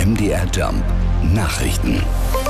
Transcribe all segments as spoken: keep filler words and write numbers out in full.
M D R Jump Nachrichten.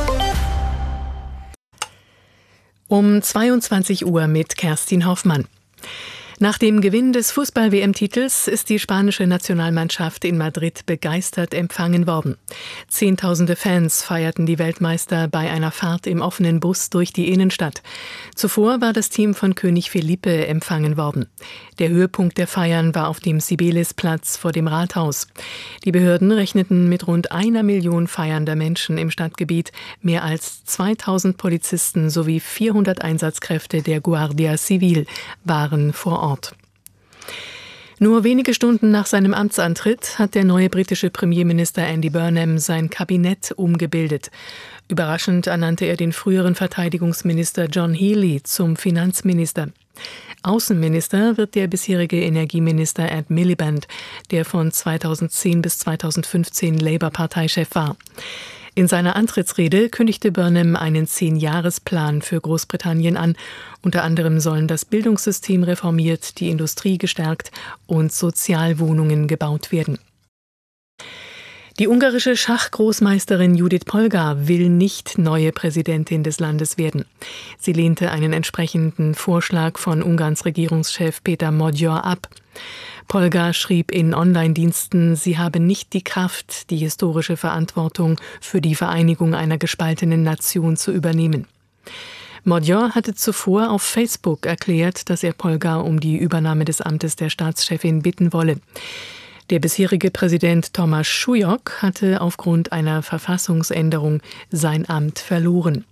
Um zweiundzwanzig Uhr mit Kerstin Hoffmann. Nach dem Gewinn des Fußball-W M-Titels ist die spanische Nationalmannschaft in Madrid begeistert empfangen worden. Zehntausende Fans feierten die Weltmeister bei einer Fahrt im offenen Bus durch die Innenstadt. Zuvor war das Team von König Felipe empfangen worden. Der Höhepunkt der Feiern war auf dem Cibeles-Platz vor dem Rathaus. Die Behörden rechneten mit rund einer Million feiernder Menschen im Stadtgebiet. Mehr als zweitausend Polizisten sowie vierhundert Einsatzkräfte der Guardia Civil waren vor Ort. Nur wenige Stunden nach seinem Amtsantritt hat der neue britische Premierminister Andy Burnham sein Kabinett umgebildet. Überraschend ernannte er den früheren Verteidigungsminister John Healey zum Finanzminister. Außenminister wird der bisherige Energieminister Ed Miliband, der von zweitausendzehn bis zweitausendfünfzehn Labour-Parteichef war. In seiner Antrittsrede kündigte Burnham einen Zehn-Jahres-Plan für Großbritannien an. Unter anderem sollen das Bildungssystem reformiert, die Industrie gestärkt und Sozialwohnungen gebaut werden. Die ungarische Schachgroßmeisterin Judith Polgar will nicht neue Präsidentin des Landes werden. Sie lehnte einen entsprechenden Vorschlag von Ungarns Regierungschef Peter Magyar ab. Polgar schrieb in Online-Diensten, sie habe nicht die Kraft, die historische Verantwortung für die Vereinigung einer gespaltenen Nation zu übernehmen. Magyar hatte zuvor auf Facebook erklärt, dass er Polgar um die Übernahme des Amtes der Staatschefin bitten wolle. Der bisherige Präsident Tomáš Šujok hatte aufgrund einer Verfassungsänderung sein Amt verloren.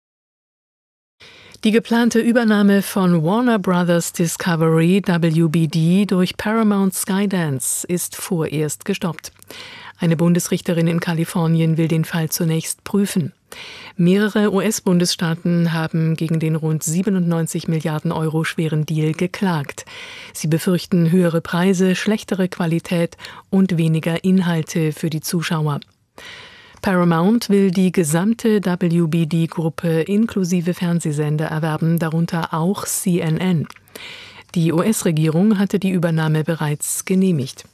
Die geplante Übernahme von Warner Brothers Discovery W B D durch Paramount Skydance ist vorerst gestoppt. Eine Bundesrichterin in Kalifornien will den Fall zunächst prüfen. Mehrere U S-Bundesstaaten haben gegen den rund siebenundneunzig Milliarden Euro schweren Deal geklagt. Sie befürchten höhere Preise, schlechtere Qualität und weniger Inhalte für die Zuschauer. Paramount will die gesamte W B D-Gruppe inklusive Fernsehsender erwerben, darunter auch C N N. Die U S-Regierung hatte die Übernahme bereits genehmigt.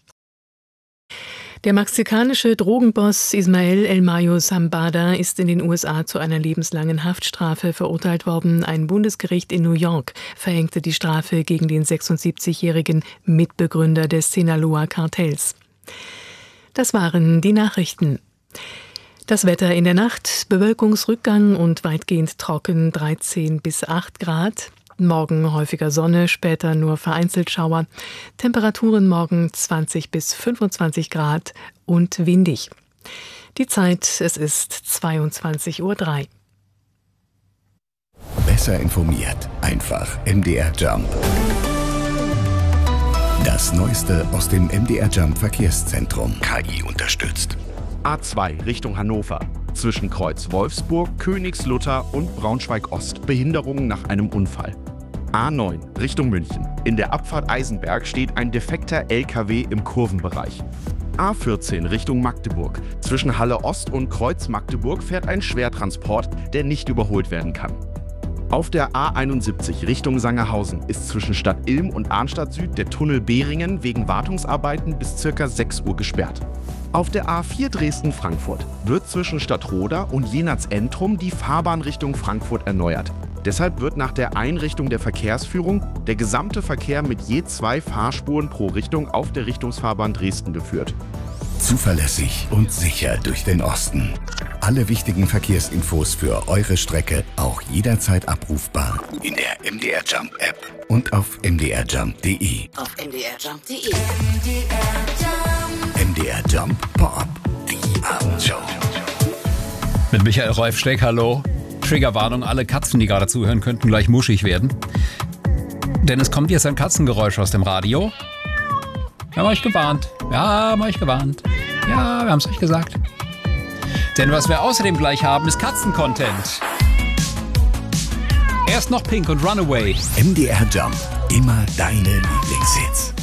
Der mexikanische Drogenboss Ismael El Mayo Zambada ist in den U S A zu einer lebenslangen Haftstrafe verurteilt worden. Ein Bundesgericht in New York verhängte die Strafe gegen den sechsundsiebzigjährigen Mitbegründer des Sinaloa-Kartells. Das waren die Nachrichten. Das Wetter in der Nacht, Bewölkungsrückgang und weitgehend trocken, dreizehn bis acht Grad. Morgen häufiger Sonne, später nur vereinzelt Schauer. Temperaturen morgen zwanzig bis fünfundzwanzig Grad und windig. Die Zeit, es ist zweiundzwanzig Uhr drei. Besser informiert, einfach M D R Jump. Das Neueste aus dem M D R Jump Verkehrszentrum. K I unterstützt. A zwei Richtung Hannover. Zwischen Kreuz Wolfsburg, Königslutter und Braunschweig-Ost. Behinderungen nach einem Unfall. A neun Richtung München. In der Abfahrt Eisenberg steht ein defekter L K W im Kurvenbereich. A vierzehn Richtung Magdeburg. Zwischen Halle Ost und Kreuz Magdeburg fährt ein Schwertransport, der nicht überholt werden kann. Auf der A einundsiebzig Richtung Sangerhausen ist zwischen Stadt Ilm und Arnstadt Süd der Tunnel Behringen wegen Wartungsarbeiten bis ca. sechs Uhr gesperrt. Auf der A vier Dresden-Frankfurt wird zwischen Stadtroda und Jenatz-Entrum die Fahrbahn Richtung Frankfurt erneuert. Deshalb wird nach der Einrichtung der Verkehrsführung der gesamte Verkehr mit je zwei Fahrspuren pro Richtung auf der Richtungsfahrbahn Dresden geführt. Zuverlässig und sicher durch den Osten. Alle wichtigen Verkehrsinfos für eure Strecke auch jederzeit abrufbar in der M D R Jump App und auf m d r jump punkt d e. Auf m d r jump punkt d e. M D R Jump Pop-Up, die Abendshow. Mit Michael Reufsteck, hallo. Triggerwarnung, alle Katzen, die gerade zuhören, könnten gleich muschig werden. Denn es kommt jetzt ein Katzengeräusch aus dem Radio. Wir haben euch gewarnt. Wir haben euch gewarnt. Ja, wir haben es euch gesagt. Denn was wir außerdem gleich haben, ist Katzen-Content. Erst noch Pink und Runaway. M D R Jump, immer deine Lieblingshits.